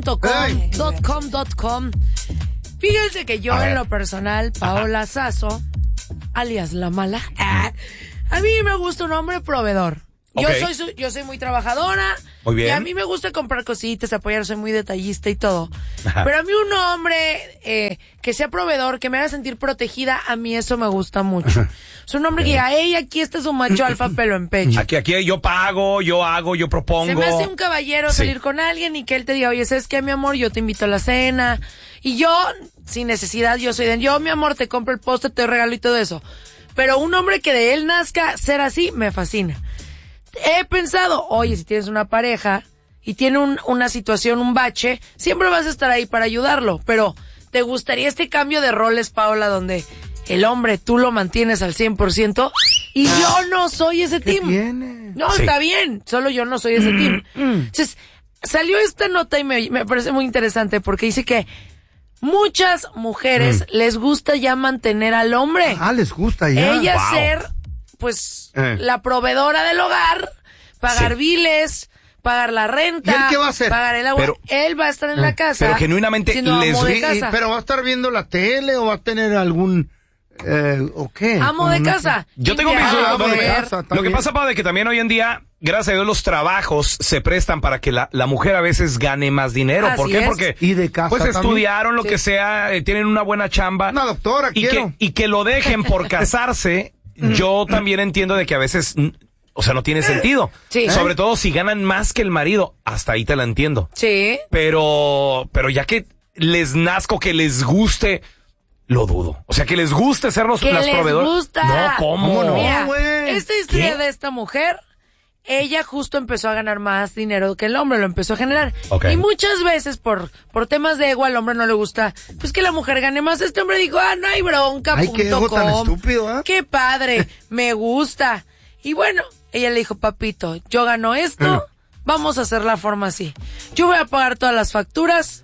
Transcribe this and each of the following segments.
.com. Fíjense que yo en lo personal, Paola Sasso, alias La Mala, a mí me gusta un hombre proveedor. Okay. Yo soy muy trabajadora. Muy bien. Y a mí me gusta comprar cositas, apoyar, soy muy detallista y todo. Ajá. Pero a mí un hombre que sea proveedor, que me haga sentir protegida, a mí eso me gusta mucho. Es un hombre que diga, hey, aquí está su macho alfa pelo en pecho. Aquí yo pago, yo hago, yo propongo. Se me hace un caballero salir con alguien y que él te diga, oye, ¿sabes qué, mi amor? Yo te invito a la cena. Y yo, sin necesidad, yo, mi amor, te compro el postre, te regalo y todo eso. Pero un hombre que de él nazca ser así, me fascina. He pensado, oye, si tienes una pareja y tiene una situación, un bache, siempre vas a estar ahí para ayudarlo, pero ¿te gustaría este cambio de roles, Paola, donde el hombre tú lo mantienes al 100% y yo no soy ese team? No, sí. Está bien, solo yo no soy ese team. Entonces, salió esta nota y me parece muy interesante porque dice que muchas mujeres les gusta ya mantener al hombre. Les gusta ya. Ella ser... pues la proveedora del hogar, pagar biles, pagar la renta, ¿y él qué va a hacer? Pagar el agua. Pero, él va a estar en la casa. Pero genuinamente pero va a estar viendo la tele o va a tener algún ¿o qué? Amo de casa. Yo tengo mis dudas. Lo que pasa, Padre, que también hoy en día, gracias a Dios, los trabajos se prestan para que la mujer a veces gane más dinero. Así ¿por qué? es. Porque y de casa pues también. estudiaron lo que sea, tienen una buena chamba. Una doctora, y que lo dejen por casarse. Yo también entiendo de que a veces, o sea, no tiene sentido. Sí. Sobre todo si ganan más que el marido. Hasta ahí te la entiendo. Sí. Pero ya que les nazco, que les guste, lo dudo. O sea, que les guste ser las proveedoras. Gusta. No, ¿cómo no? Mira, esta historia de esta mujer, ella justo empezó a ganar más dinero que el hombre, lo empezó a generar. Okay. Y muchas veces por temas de ego al hombre no le gusta, pues que la mujer gane más. Este hombre dijo, no hay bronca. Ay, qué ego tan estúpido, Qué padre, me gusta. Y bueno, ella le dijo, papito, yo gano esto, vamos a hacer la forma así. Yo voy a pagar todas las facturas,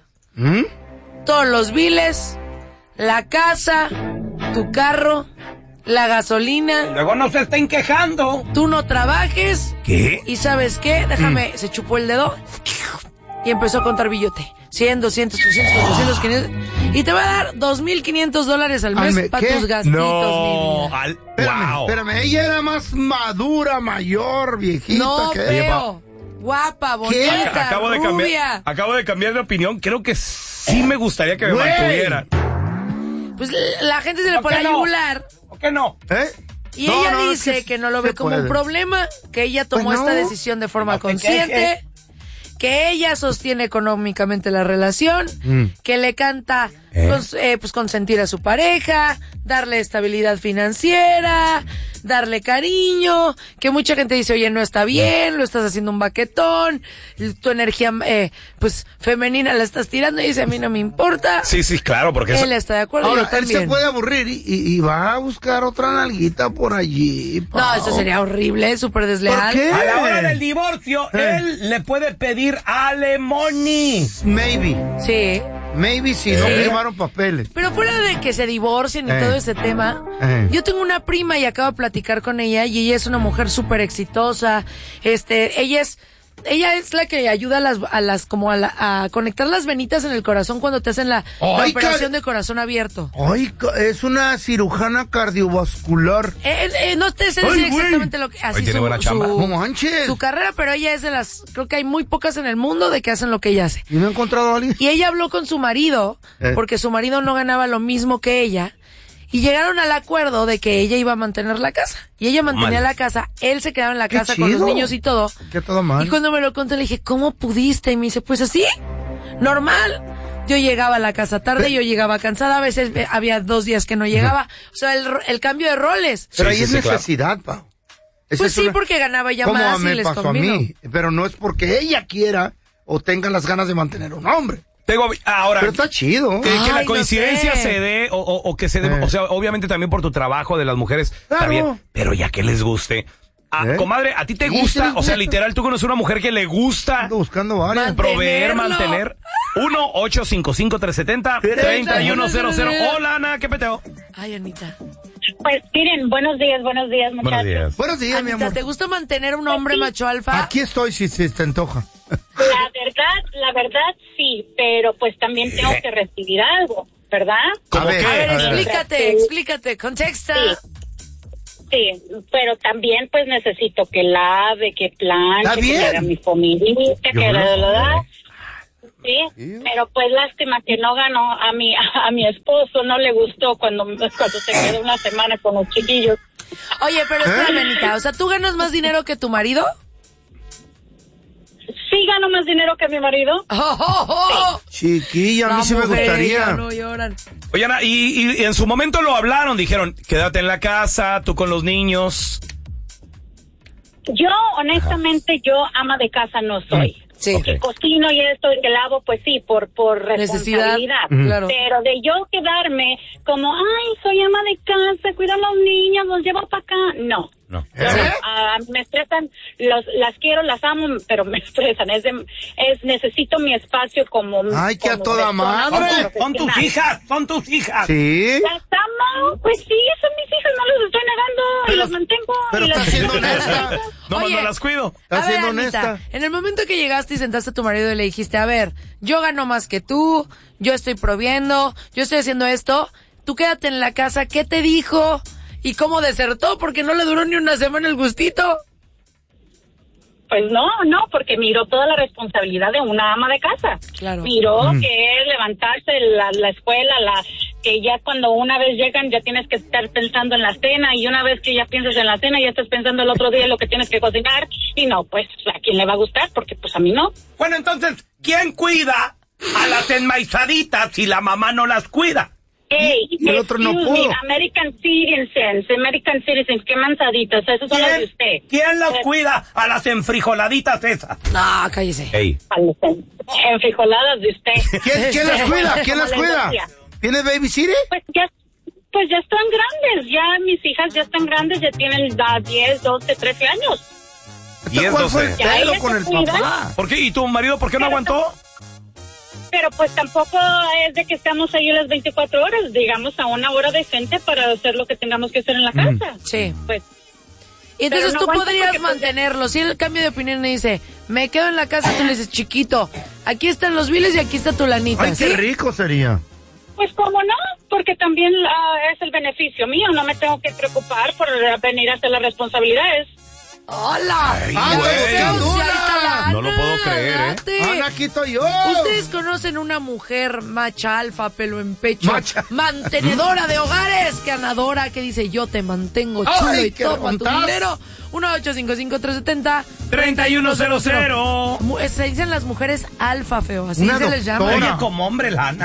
todos los biles, la casa, tu carro, la gasolina. Luego no se estén quejando. Tú no trabajes. ¿Qué? ¿Y sabes qué? Déjame, se chupó el dedo y empezó a contar billete. 100, 200, 300, 400, 500. Y te va a dar $2,500 al mes para tus gastitos, no, Espérame, ella era más madura, mayor, viejita. No veo. Guapa, bonita, rubia. Acabo de cambiar de opinión. Creo que sí me gustaría que me mantuvieran. Pues la gente se le pone a yugular. ¿Por qué no? Y ella dice que no lo ve como un problema, que ella tomó esta decisión de forma consciente, que ella sostiene económicamente la relación, que le canta pues consentir a su pareja, darle estabilidad financiera, darle cariño, que mucha gente dice, oye, no está bien, lo estás haciendo un baquetón, tu energía pues femenina la estás tirando, y dice, a mí no me importa. Sí, claro, porque él está de acuerdo. Ahora, yo también. él se puede aburrir y va a buscar otra nalguita por allí, Pau. No, eso sería horrible, súper desleal. ¿Por qué? a la hora del divorcio, él le puede pedir alimony. Maybe. Sí. Maybe si no firmaron papeles. Pero fuera de que se divorcien y todo ese tema, yo tengo una prima y acabo de platicar con ella y ella es una mujer súper exitosa. Ella es la que ayuda a conectar las venitas en el corazón cuando te hacen la operación de corazón abierto. Ay, es una cirujana cardiovascular. No te sé decir exactamente lo que así tiene buena chamba. No manches. Su carrera, pero ella es de las, creo que hay muy pocas en el mundo de que hacen lo que ella hace. ¿Y no ha encontrado a alguien? Y ella habló con su marido, porque su marido no ganaba lo mismo que ella. Y llegaron al acuerdo de que ella iba a mantener la casa. Y ella mantenía la casa, él se quedaba en la casa con los niños y todo. Qué todo mal. Y cuando me lo contó le dije, ¿cómo pudiste? Y me dice, pues así, normal. Yo llegaba a la casa tarde, yo llegaba cansada, a veces había 2 días que no llegaba. O sea, el cambio de roles. Pero ahí es necesidad, Pau. Pues sí, porque ganaba ya más y les convino. A mí, pero no es porque ella quiera o tenga las ganas de mantener un hombre. Ahora, pero está chido. Que la coincidencia se dé o que se dé, o sea, obviamente también por tu trabajo de las mujeres, está bien, pero ya que les guste. Comadre, ¿a ti te gusta? O sea, literal, tú conoces una mujer que le gusta. Ando buscando varias. Proveer, mantener. 1-855-370-3100. Hola, Ana, ¿qué peteo? Ay, Anita. Pues miren, buenos días, muchachos. Buenos días, mi amor. ¿Te gusta mantener un hombre macho alfa? Aquí estoy si se te antoja. La verdad sí, pero pues también tengo que recibir algo, ¿verdad? ¿Cómo qué? A ver, explícate, contexta. Sí, pero también pues necesito que lave, que planche, que haga mi comidita, que la. Sí, pero pues lástima que no ganó a mi esposo, no le gustó cuando se quedó una semana con los chiquillos. Oye, pero espérame, Anita, o sea, ¿tú ganas más dinero que tu marido? Sí, gano más dinero que mi marido. Chiquilla, a mí sí me gustaría. No lloran. Oye, Ana, y en su momento lo hablaron, dijeron, quédate en la casa, tú con los niños. Yo, honestamente, yo ama de casa no soy. Sí. Que cocino y esto y que lavo, pues sí, por responsabilidad. Claro. Pero de yo quedarme como, ay, soy ama de casa, cuido a los niños, los llevo para acá, no. Me estresan, las quiero, las amo, pero me estresan. Necesito mi espacio como. Ay, que a toda madre. Son tus hijas. Sí. Las amo, pues sí, son mis hijas, no los estoy negando y las mantengo. Pero y está las siendo honesta. No las cuido. Está siendo Anita, honesta. en el momento que llegaste y sentaste a tu marido y le dijiste, a ver, yo gano más que tú, yo estoy proviendo, yo estoy haciendo esto, tú quédate en la casa, ¿qué te dijo? ¿Y cómo desertó? Porque no le duró ni una semana el gustito. Pues no, porque miró toda la responsabilidad de una ama de casa. Claro. Miró que es levantarse la escuela, que ya cuando una vez llegan ya tienes que estar pensando en la cena, y una vez que ya piensas en la cena ya estás pensando el otro día en lo que tienes que cocinar, y no, pues a quién le va a gustar, porque pues a mí no. Bueno, entonces, ¿quién cuida a las enmaizaditas si la mamá no las cuida? Hey, el otro no pudo. American Citizens, qué mansaditas, esos son los de usted. ¿Quién las cuida a las enfrijoladitas esas? No, cállese. Ey. Enfrijoladas de usted. ¿Quién las cuida? ¿Quién las cuida? ¿Tienes babysitter? Pues ya están grandes, ya mis hijas ya están grandes, ya tienen 10, 12, 13 años. 10, ¿Cuál fue el 12. pedo con el papá? ¿Por qué? ¿Y tu marido por qué no aguantó? Pero pues tampoco es de que estamos ahí las 24 horas, digamos a una hora decente para hacer lo que tengamos que hacer en la casa. Sí. Pues. Y entonces no tú aguanta podrías porque, pues, mantenerlo. Si él cambia de opinión y dice, me quedo en la casa, tú le dices, chiquito, aquí están los biles y aquí está tu lanita. Ay, ¿sí? qué rico sería. Pues cómo no, porque también es el beneficio mío, no me tengo que preocupar por venir a hacer las responsabilidades. ¡Hola! Ay, Ana! No lo puedo creer, Ana, aquí estoy yo. ¿Ustedes conocen una mujer macha alfa, pelo en pecho, Macha. mantenedora de hogares, ganadora, que dice, yo te mantengo chulo Ay, y qué toma tu rontas. dinero? 1-855-370-3100. Se dicen las mujeres alfa, feo, así Una se les llama. doctora. Oye, como hombre lana.